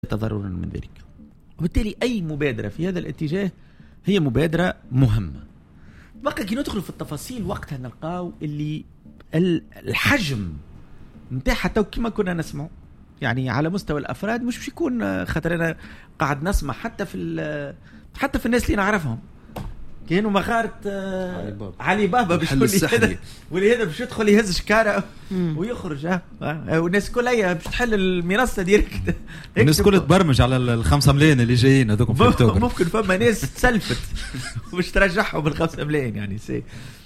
تضررا من ذلك. وبالتالي أي مبادرة في هذا الاتجاه هي مبادرة مهمة. بقى كي ندخل في التفاصيل وقتها نلقاو اللي الحجم متاعها تو كما كنا نسمعه يعني على مستوى الأفراد مش يكون خاطر أنا قاعد نسمع حتى في الناس اللي نعرفهم كانوا مغارة علي بابا ولهذا باش يدخل يهز شكارة ويخرج والناس كلها باش تحل المنصة ديريكت. الناس كلها تبرمج على ال5 ملايين اللي جايين هذوك في اكتوبر. ممكن فما ناس تسلفت ومش ترجعهم بال5 ملايين يعني سي.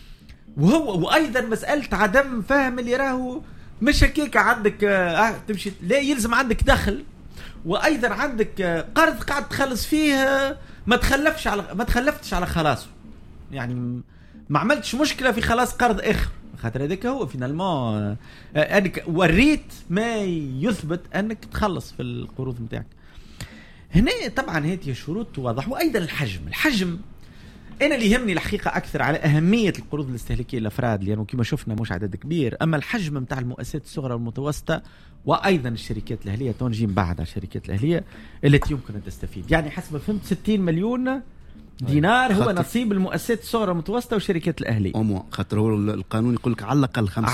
وايضا مسألة عدم فهم اللي راهو مش هكيك عندك تمشي لا يلزم عندك دخل وايضا عندك قرض قاعد تخلص فيه ما تخلفتش على خلاصه يعني ما عملتش مشكله في خلاص قرض اخر خاطر هذاك هو فينالمون انك وريت ما يثبت انك تخلص في القروض نتاعك. هنا طبعا هذه شروط توضح. وايضا الحجم انا اللي يهمني الحقيقه اكثر على اهميه القروض الاستهلاكيه للافراد لانه كما شفنا مش عدد كبير، اما الحجم نتاع المؤسسات الصغرى والمتوسطه وايضا الشركات الاهليه تنجي بعد الشركات الاهليه التي يمكن ان تستفيد. يعني حسب ما فهمت 60 مليون دينار هو نصيب المؤسسات الصغرى والمتوسطه والشركات الاهليه. خاطر هو القانون يقول لك على الاقل 50%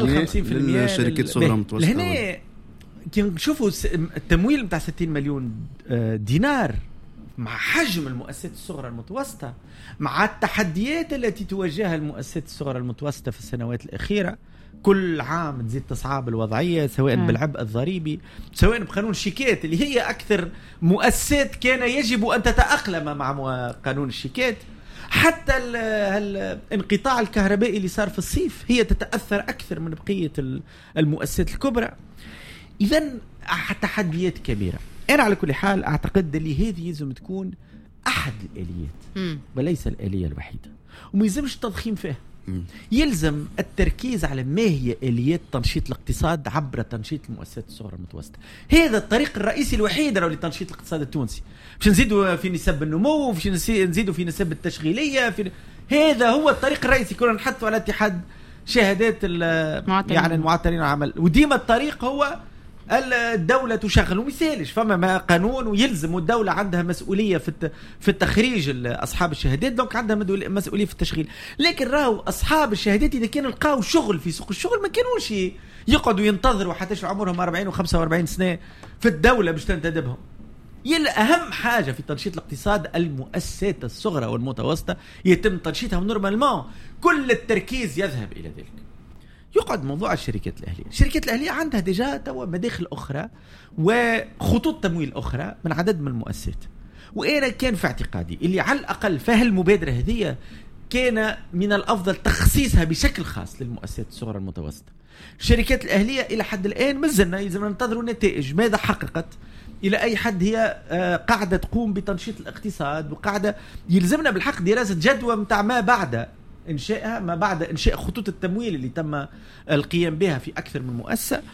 للشركات الصغرى والمتوسطه. هنا كي نشوفوا التمويل نتاع 60 مليون دينار مع حجم المؤسسات الصغرى المتوسطة مع التحديات التي تواجهها المؤسسات الصغرى المتوسطة في السنوات الأخيرة كل عام تزيد تصعب الوضعية سواء بالعبء الضريبي سواء بقانون الشيكات اللي هي أكثر مؤسسات كان يجب أن تتأقلم مع قانون الشيكات. حتى الانقطاع الكهربائي اللي صار في الصيف هي تتأثر أكثر من بقية المؤسسات الكبرى. إذن تحديات كبيرة. أنا على كل حال أعتقد اللي هذه لازم تكون أحد الآليات وليس الآلية الوحيدة وما يلزمش التضخيم فيها. يلزم التركيز على ما هي آليات تنشيط الاقتصاد عبر تنشيط المؤسسات الصغرى المتوسطة. هذا الطريق الرئيسي الوحيد لتنشيط الاقتصاد التونسي. باش نزيدوا في نسب النمو باش نزيدوا في نسب التشغيلية هذا هو الطريق الرئيسي. كنا نحطوا على اتحاد شهادات يعني المعترين العمل وديما الطريق هو الدولة تشغل ومثالش فما ما قانون ويلزم الدولة عندها مسؤولية في التخريج أصحاب الشهادات دونك عندها مسؤولية في التشغيل. لكن راهو أصحاب الشهادات إذا كانوا لقاو شغل في سوق الشغل ما كانوش يقعدوا ينتظروا حتى عمرهم 40 و45 سنة في الدولة باش تنتدبهم. أهم حاجة في تنشيط الاقتصاد المؤسسات الصغرى والمتوسطة يتم تنشيطها نورمالمون كل التركيز يذهب إلى ذلك. يقعد موضوع الشركات الأهلية. الشركات الأهلية عندها ديجا توا مداخل أخرى وخطوط تمويل أخرى من عدد من المؤسسات. وأنا كان في اعتقادي اللي على الأقل فهل المبادرة هذه كان من الأفضل تخصيصها بشكل خاص للمؤسسات الصغرى المتوسطة. الشركات الأهلية إلى حد الآن مازلنا يلزمنا ننتظروا نتائج ماذا حققت إلى أي حد هي قاعدة تقوم بتنشيط الاقتصاد وقاعدة يلزمنا بالحق دراسة جدوى متاع ما بعد إنشائها ما بعد إنشاء خطوط التمويل اللي تم القيام بها في أكثر من مؤسسة.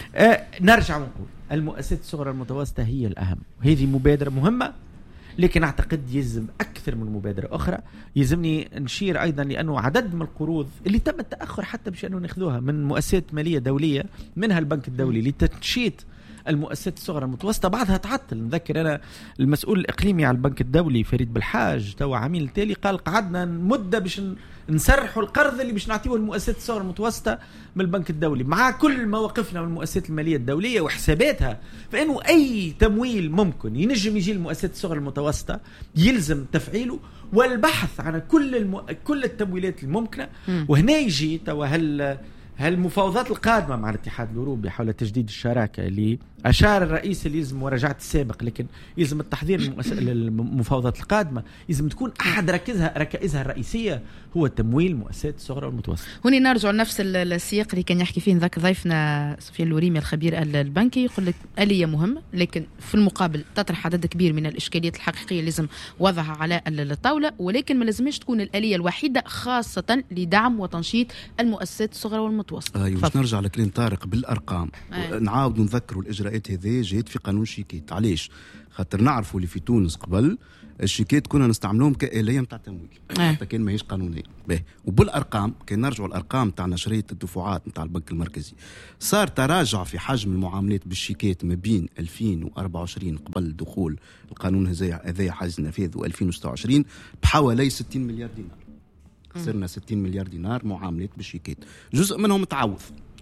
نرجع ونقول المؤسسات الصغرى المتوسطة هي الأهم. هذه مبادرة مهمة لكن أعتقد يلزم أكثر من مبادرة أخرى. يلزمني نشير أيضا لأنه عدد من القروض اللي تم التأخر حتى بشأنه ناخذوها من مؤسسات مالية دولية منها البنك الدولي لتنشيط المؤسسات الصغرى المتوسطة بعضها تعطل. نذكر أنا المسؤول الإقليمي على البنك الدولي فريد بالحاج توا عميل التالي قال قعدنا مدة باش نسرحوا القرض اللي باش نعطيه المؤسسات الصغرى المتوسطة من البنك الدولي مع كل مواقفنا من المؤسسات المالية الدولية وحساباتها. فإنه أي تمويل ممكن ينجم يجي المؤسسات الصغرى المتوسطة يلزم تفعيله والبحث عن كل التمويلات الممكنة. وهنا يجي توا هالمفاوضات القادمة مع الاتحاد الأوروبي حول تجديد الشراكة اللي أشار الرئيس اللي يلزم مراجعة السابق لكن يلزم التحضير للمفاوضات القادمة يلزم تكون أحد ركائزها الرئيسية هو تمويل مؤسسات الصغرى والمتوسطة. هنا نرجع لنفس السياق اللي كان يحكي فيه ذاك ضيفنا سفيان الوريمي الخبير البنكي يقول لك آلية مهمة لكن في المقابل تطرح عدد كبير من الإشكاليات الحقيقية لازم وضعها على الطاولة ولكن ما لازمش تكون الآلية الوحيدة خاصة لدعم وتنشيط المؤسسات الصغرى والمتوسطة. المتوسطة. باش نرجع لكلام طارق بالارقام. نعاود نذكروا الاجراءات هذه جات في قانون شيكيت. علاش؟ خاطر نعرفوا اللي في تونس قبل الشيكيت كنا نستعملوهم كآلية نتاع تمويل حتى كان ماهيش قانونية. وبالارقام كان نرجعوا الارقام تاع نشرية الدفعات نتاع البنك المركزي، صار تراجع في حجم المعاملات بالشيكيت ما بين 2024 قبل دخول القانون هذا حاجز النفاذ و2026 بحوالي 60 مليار دينار. خسرنا 60 مليار دينار معاملات بالشيكيت، جزء منهم تعوض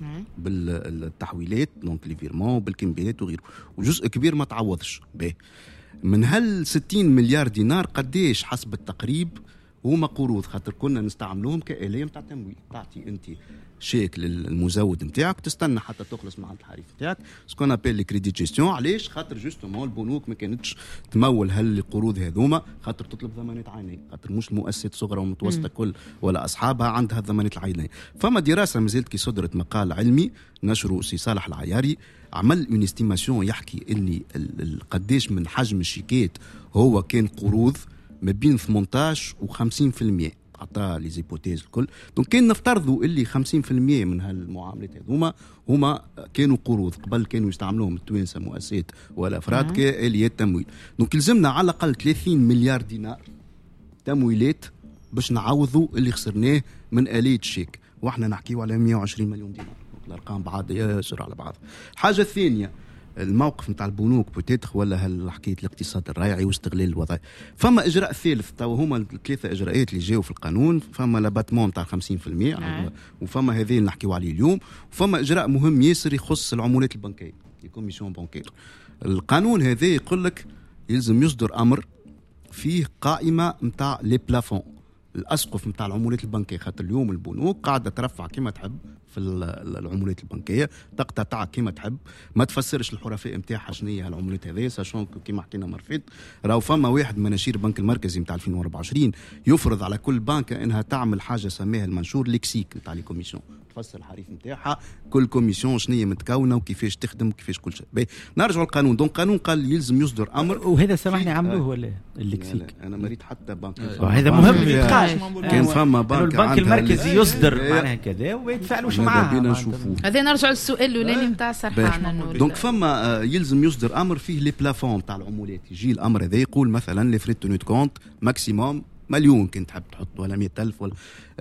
بالتحويلات دونك لي فيرمون بالكمبيات وغيره، وجزء كبير ما تعوضش. من هال 60 مليار دينار قديش حسب التقريب هما قروض؟ خاطر كنا نستعملوهم كآلية نتاع تمويل. تعطي انت شيك للمزود نتاعك تستنى حتى تخلص مع الحريف نتاعك، سكون ابيل لي كريدي جيستيون. علاش؟ خاطر جوستومون البنوك ما كانتش تمول هالقروض هذوما، خاطر تطلب ضمانات عينيه، خاطر مش المؤسسات صغرى ومتوسطه كل ولا اصحابها عندها ضمانات العينيه. فما دراسه مازالت كي صدرت مقال علمي نشره سي صالح العياري، عمل اون استيماسيون يحكي اني قديش من حجم الشيكات هو كان قروض ما بين 18 و 50%. عطا لي زيبوتيز الكل. دونك كان نفترضوا اللي 50% من هالمعاملات هما كانوا قروض. قبل كانوا يستعملوهم التوانسه مؤسسات ولا افراد كآليات تمويل. دونك لزمنا على الاقل 30 مليار دينار تمويلات باش نعوضوا اللي خسرناه من آلية الشيك، واحنا نحكيو على 120 مليون دينار. الارقام بعض ياسر على بعض. حاجه ثانيه الموقف نتاع البنوك بوتيتخ ولا حكايه الاقتصاد الرايعي واستغلال الوظائف. فما اجراء ثالث، تو هما الثلاثه اجراءات اللي جاوا في القانون. فما لاباتمون نتاع 50% وفما هذه اللي نحكيو عليه اليوم، وفما اجراء مهم ياسر يخص العمولات البنكيه، الكوميسيون بانكير. القانون هذا يقول لك يلزم يصدر امر فيه قائمه نتاع لي بلافون، الاسقف نتاع العمولات البنكيه. خاطر اليوم البنوك قاعده ترفع كما تحب في العمولات البنكيه، تقطع كما تحب، ما تفسرش الحرفاء نتاعها شنو هي العمولات هذه. ساشون كما حكينا مرفد راهو فما واحد مناشير البنك المركزي نتاع 2024 يفرض على كل بنك انها تعمل حاجه سماها المنشور ليكسيك نتاع لي كوميسيون، تفسر الحريف نتاعها كل كوميسيون شنو هي متكونه وكيفاش تخدم وكيفاش كل شيء. نرجعوا القانون. دونك القانون قال يلزم يصدر امر، وهذا سامحني عملوه ولا الليكسيك؟ انا مريت حتى بنك هذا مهم يتقال. كان فما بنك البنك المركزي يصدر معناها كذا وما يتفاعلوش معها. هذا نرجع للسؤال الاولاني نتاع سرحان. دونك فما يلزم يصدر امر فيه لي بلافون تاع العمولات. يجي الامر هذا يقول مثلا لي فري تونيت كونت ماكسيموم مليون كنت تحب تحط ولا 100,000 ولا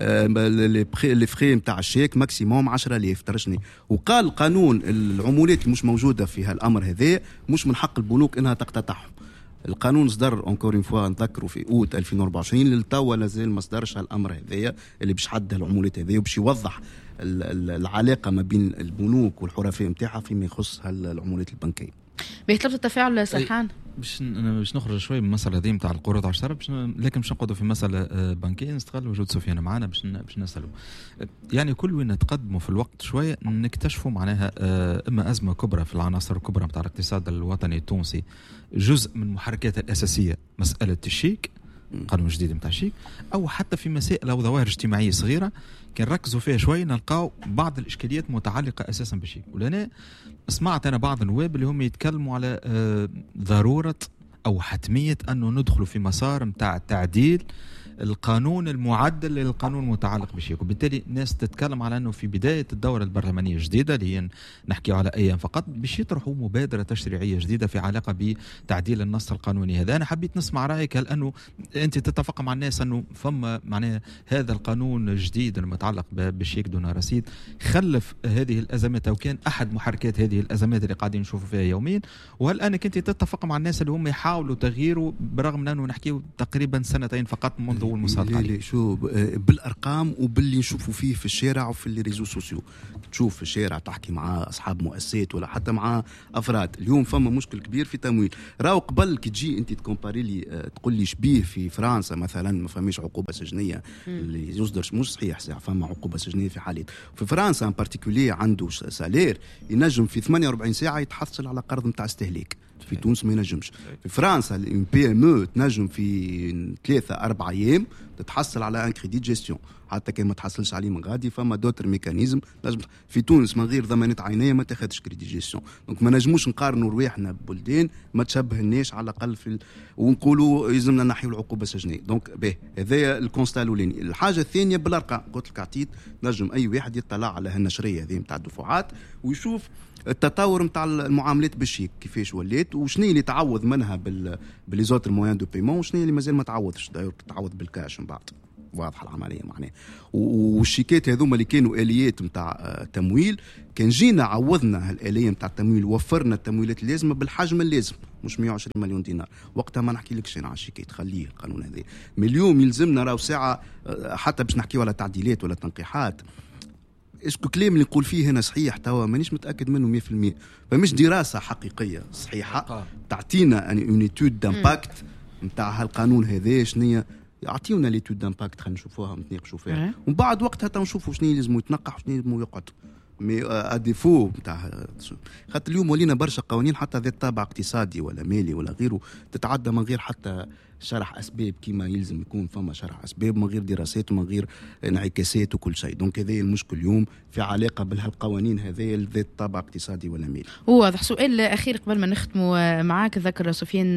لي فري نتاع الشيك ماكسيموم 10,000 ترشني. وقال قانون العمولات مش موجوده في هالامر هذا مش من حق البنوك انها تقتطعهم. القانون صدر اونكور اون فوا نذكروا في اوت 2024، للتوا لازال ما صدرش هالامر هذايا اللي باش حد العمولات هذه وباش يوضح العلاقه ما بين البنوك والحرفاء نتاعها فيما يخص العمولات البنكيه. بيطلب التفاعل سرحان باش نخرج شوي من المساله هذه نتاع القروض على الشرب، لكن باش نقعدوا في مساله بنكيه. نستغل وجود سفيان معنا باش نسالوا. يعني كل وين نتقدموا في الوقت شويه نكتشفوا معناها اما ازمه كبرى في العناصر الكبرى نتاع الاقتصاد الوطني التونسي، جزء من محركاتها الاساسيه مساله الشيك، قانون جديد نتاع الشيك، او حتى في مسائل او ظواهر اجتماعيه صغيره كان ركزوا فيها شوي نلقاو بعض الاشكاليات متعلقه اساسا بالشيك. ولنا سمعت انا بعض النواب اللي هم يتكلموا على ضروره او حتميه انه ندخلوا في مسار نتاع تعديل القانون المعدل للقانون المتعلق بالشيك. وبالتالي الناس تتكلم على انه في بدايه الدوره البرلمانيه الجديده اللي هي نحكي على ايام فقط باش يطرحوا مبادره تشريعيه جديده في علاقه بتعديل النص القانوني هذا. انا حبيت نسمع رايك، هل انه انت تتفق مع الناس انه فما معناها هذا القانون الجديد المتعلق بالشيك دون رصيد خلف هذه الازمات او كان احد محركات هذه الازمات اللي قاعدين نشوفوا فيها يوميا؟ وهل انك انت تتفق مع الناس اللي هم يحاولوا تغييره برغم من انه نحكي تقريبا سنتين فقط منذ المصادقه عليه؟ شو بالارقام وباللي نشوفوا فيه في الشارع وفي اللي ريزو سوسيو، تشوف في الشارع تحكي مع اصحاب مؤسسات ولا حتى مع افراد، اليوم فما مشكل كبير في تمويل. راهو قبل كي تجي انت تكومباري لي تقول لي شبيه في فرنسا مثلا ما فماش عقوبه سجنيه اللي يصدر، مش صحيح فما عقوبه سجنيه في حالات. في فرنسا ان بارتيكولي عنده سالير ينجم في 48 ساعه يتحصل على قرض نتاع استهلاك في تونس ما ينجمش. في فرنسا الام بي ام او تنجم في 3-4 ايام تتحصل على ان كريدي جيستيون، حتى كان ما تحصلش عليه من غادي فما دوتر ميكانيزم. في تونس من غير ضمانات عينيه ما تاخذش كريدي جيستيون. دونك ما نجموش نقارنوا رواحنا ببلدان ما تشبهناش على الاقل في ونقولوا يلزمنا نحيوا العقوبه السجنيه. دونك به هذا الكونستا الاولاني. الحاجه الثانيه بالارقام قلت لك عطيت نجم اي واحد يطلع على هالنشريه هذه نتاع الدفعات ويشوف التطور نتاع المعاملات بالشيك كيفاش ولات وشنو اللي تعوض منها بالليزوتر موان دو بيمون وشنو اللي مازال ما تعوضش تعوض بالكاش من بعد. واضحه العمليه معناها. والشيكات هذوما اللي كانوا اليات نتاع تمويل كان جينا عوضنا هالاليه نتاع التمويل وفرنا التمويلات اللازمه بالحجم اللازم مش 120 مليون دينار. وقتها ما نحكي لكش انا على الشيكات خليه القانون هذا. اليوم يلزمنا راهو ساعه حتى باش نحكيو على تعديلات ولا تنقيحات. اسكو كلام اللي نقول فيه هنا صحيح توا مانيش متاكد منه 100%. فمش دراسه حقيقيه صحيحه تعطينا ان ايتود دامباكت نتاع هالقانون هذا شنو يعطيونا ليتود دامباكت خلينا نشوفوها نتناقشوا فيها ومن بعد وقتها تنشوفوا شنو لازم يتنقح وشنو لازم يقعد. مي اديفو نتاع خاطر اليوم ولينا برشا قوانين حتى ذات طابع اقتصادي ولا مالي ولا غيره تتعدى من غير حتى شرح اسباب كيما يلزم يكون فما شرح اسباب من غير دراسات ومن غير انعكاسات وكل شيء. دونك هذا المشكل اليوم في علاقه بهالقوانين هذه ذات طابع اقتصادي ولا مالي. واضح. سؤال اخير قبل ما نختموا معاك. ذكر سفيان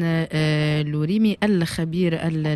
الوريمي الخبير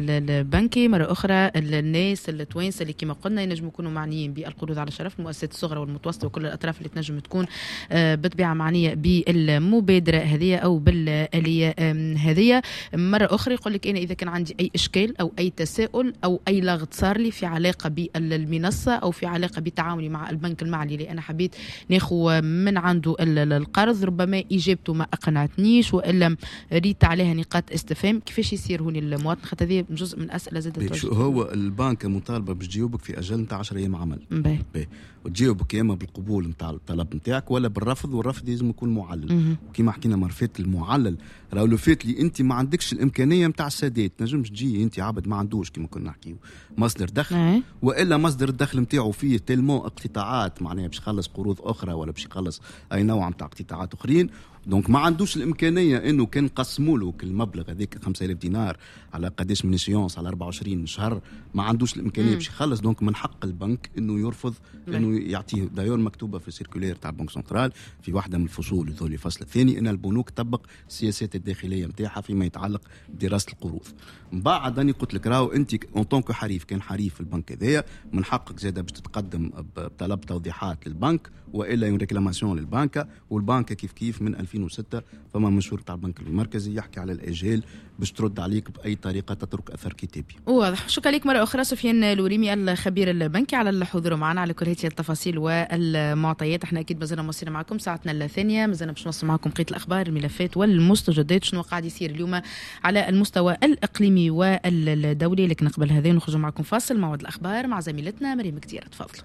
البنكي مره اخرى الناس التوانسه اللي كما قلنا ينجموا يكونوا معنيين بالقروض على الشرف المؤسسات الصغرى والمتوسطه وكل الاطراف اللي تنجم تكون بالطبيعه معنيه بالمبادره هذه او بالاليه هذه. مره اخرى يقول لك انا اذا كان عندي اي اشكال او اي تساؤل او اي لغط صار لي في علاقه بالمنصه او في علاقه بتعاملي مع البنك المعنى اللي انا حبيت ناخذ من عنده القرض ربما اجابته ما اقنعتنيش والا ريت عليها نقاط استفهام كيفاش يصير هوني المواطن خاطر هذه جزء من اسئله زادت. هو البنك مطالبه باش تجاوبك في اجل نتاع 10 ايام عمل باهي وتجاوبك يا اما بالقبول نتاع الطلب نتاعك ولا بالرفض والرفض لازم يكون معلل. وكما حكينا مرفات المعلل راهو لو فات لي انت ما عندكش الامكانيه نتاع السداد نجمش تجي انت عبد ما عندوش كما كنا نحكيو مصدر دخل والا مصدر الدخل نتاعو فيه تلمو اقتطاعات معناها باش يخلص قروض اخرى ولا باش يخلص اي نوع نتاع اقتطاعات اخرين. دونك ما عندوش الامكانيه انه كان قسموا له المبلغ هذاك 5000 دينار على قداش من سيونس على 24 شهر ما عندوش الامكانيه باش يخلص. دونك من حق البنك انه يرفض انه يعطيه. دايور مكتوبه في السيركولير تاع البنك سنترال في واحده من الفصول ذولي الفصل الثاني ان البنوك تطبق السياسات الداخليه نتاعها فيما يتعلق بدراسه القروض. من بعد اني قلت لك راهو انت اون طونك حريف كان حريف البنك هذايا من حقك زاده باش تتقدم بطلب توضيحات للبنك والا اون ريكلاماسيون للبنك. والبنك كيف من 2006 فما مشهور تاع البنك المركزي يحكي على الاجال باش ترد عليك باي طريقه تترك اثر كتابي. واضح. شكرا لك مره اخرى سفيان الوريمي الخبير البنكي على الحضور معنا على كل هذه التفاصيل والمعطيات. احنا اكيد مازلنا موصلين معكم ساعتنا الثانيه مازلنا باش نوصل معكم بقيه الاخبار الملفات والمستجدات شنو قاعد يصير اليوم على المستوى الاقليمي والدولي. لكن قبل هذا نخرج معكم فاصل موعد الاخبار مع زميلتنا مريم كتير. تفضلوا.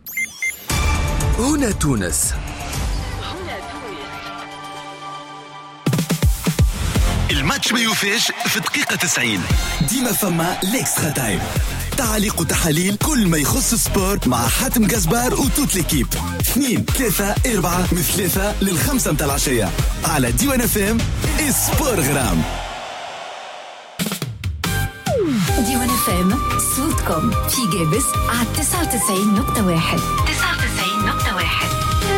هنا تونس. الماتش ما يوفاش في دقيقة 90 ديما فما ليكسترا تايم. تعليق وتحاليل كل ما يخص السبور مع حاتم جزبار وتوت ليكيب 2 3 4 من 3 لل5 متاع العشية على ديوان اف ام سبور غرام. ديوان اف ام صوتكم في جابس على 99.1.